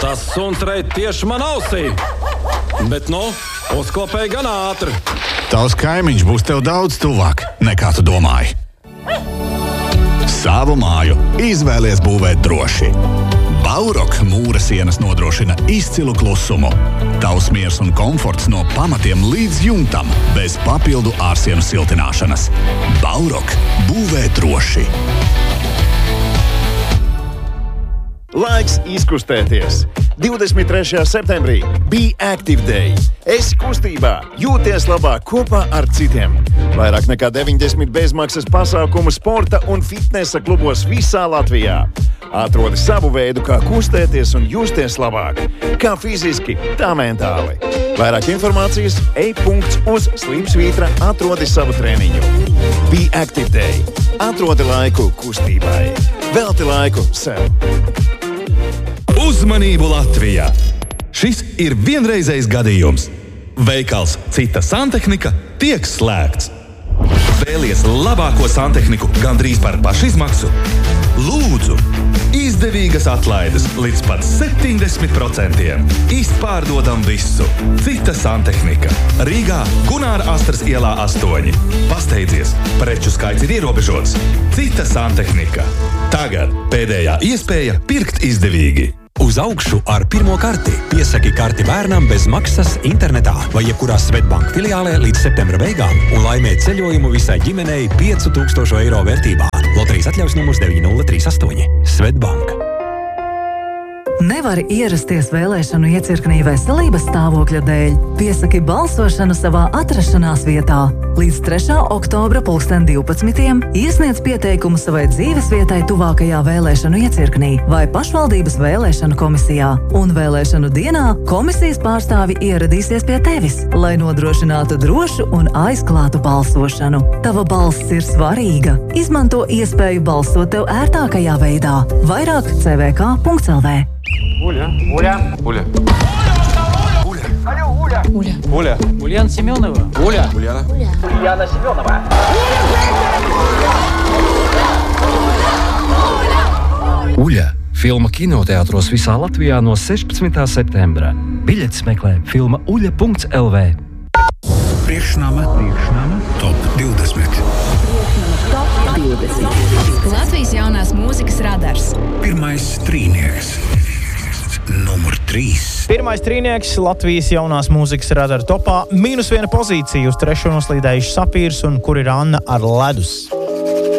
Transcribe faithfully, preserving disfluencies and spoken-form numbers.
Tas suns reit tieši man ausī. Bet, nu, uzklapēja gan ātri. Tavs kaimiņš būs tev daudz tuvāk, nekā tu domāji. Savu māju izvēlies būvēt droši. Baurok mūra sienas nodrošina izcilu klusumu. Tavs miers un komforts no pamatiem līdz jumtam, bez papildu ārsienu siltināšanas. Baurok būvē droši. Laiks izkustēties. divdesmit trešajā septembrī Be Active Day. Esi kustībā, jūties labāk kopā ar citiem. Vairāk nekā deviņdesmit bezmaksas pasākumu sporta un fitnesa klubos visā Latvijā. Atrodi savu veidu, kā kustēties un justies labāk. Kā fiziski, tā mentāli. Vairāk informācijas e-punkts uz slimsvītra atrodi savu treniņu. Be Active Day. Atrodi laiku kustībai. Velti laiku sev. Uzmanību Latvijā! Šis ir vienreizējs gadījums. Veikals Cita santehnika tiek slēgts. Vēlies labāko santehniku gandrīz par pašizmaksu? Lūdzu! Izdevīgas atlaides līdz pat septiņdesmit procentiem. Izpārdodam visu. Cita santehnika. Rīgā Gunāra Astras ielā astoņi. Pasteidzies, preču skaits ir ierobežots. Cita santehnika. Tagad pēdējā iespēja pirkt izdevīgi. Uz augšu ar pirmo karti. Piesaki karti bērnam bez maksas internetā vai jebkurā Svetbank filiālē līdz septembra beigām un laimē ceļojumu visai ģimenei piecu tūkstošu eiro vērtībā. Loterijas atļaus numurs deviņi nulle trīs astoņi. Svetbank. Nevari ierasties vēlēšanu iecirknī veselības stāvokļa dēļ. Piesaki balsošanu savā atrašanās vietā. Līdz trešā oktobra pulksten divpadsmitiem iesniedz pieteikumu savai dzīvesvietai tuvākajā vēlēšanu iecirknī vai pašvaldības vēlēšanu komisijā. Un vēlēšanu dienā komisijas pārstāvi ieradīsies pie tevis, lai nodrošinātu drošu un aizklātu balsošanu. Tava balss ir svarīga. Izmanto iespēju balsot tev ērtākajā veidā. Vairāk c v k punkts l v. Уля. Уля. Уля. Уля. Алло, Уля. Уля. Уля. Ульяна Семенова. Уля. Ульяна. Уля. Ульяна Семенова. Uļa. Filma kinoteātros visā Latvijā no sešpadsmitā septembra. Biļetes meklē filma uļa punkts l v. Priekšnama. Priekšnama. Top divdesmit. Top divdesmit. Latvijas jaunās mūzikas radars. Pirmais trīnieks. Numur trīs. Pirmais trīnieks Latvijas jaunās mūzikas radara topā. Mīnus viena pozīcija uz trešo noslīdējuši Sapīrs un Kur ir Anna ar ledus.